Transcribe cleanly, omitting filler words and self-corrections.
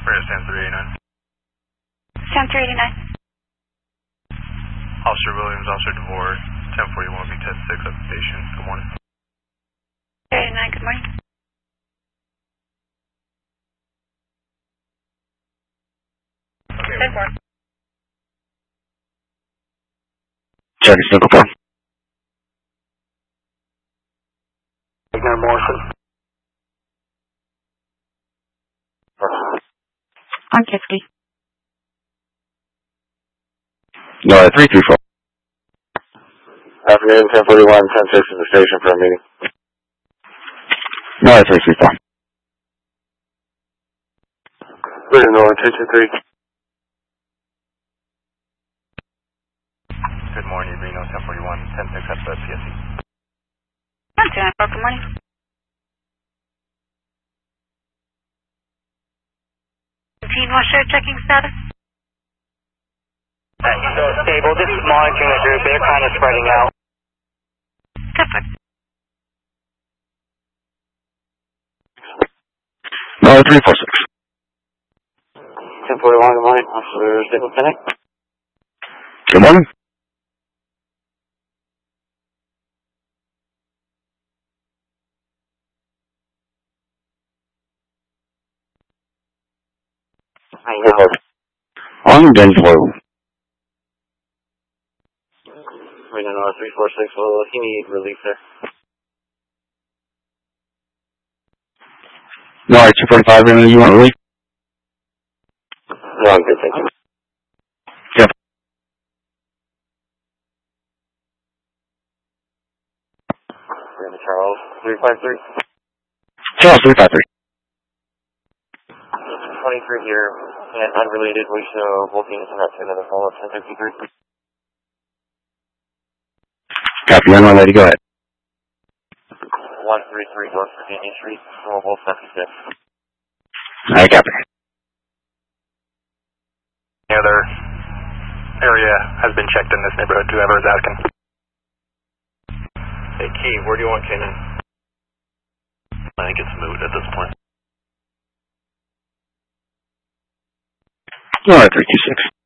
Sam 389. Sam 389. Officer Williams, Officer DeVore, 1041 will be 10-6 at the station. Good morning. 389, good morning. Okay. 10-4. Check is single form. Ignore Morrison. On Kiski. No, 334. Afternoon, 1041, 10-6 at the station for a meeting. No, 334. Reno, attention 3. Good morning, Reno 1041, 10-6 at the PSC. 294, good morning. Team Washer, checking status. So stable, just monitoring the group, they're kind of spreading out. Good. No, 346. 1041, good morning. Officer Stable Clinic. Good morning. On den flow. We don't know, 346, well, he need relief there. No, 245, Reno, you want relief? No, I'm good, thank you. Yeah. We're in Charles, 353. Charles, 353. 23 here, and unrelated, we show both units are up to another follow-up, 1053. Copy, I'm ready, go ahead. 133 North Virginia Street, Louisville 76. I copy. Any other area has been checked in this neighborhood, whoever is asking. Hey, Key, where do you want Kanan? I think it's moot at this point. No, 326.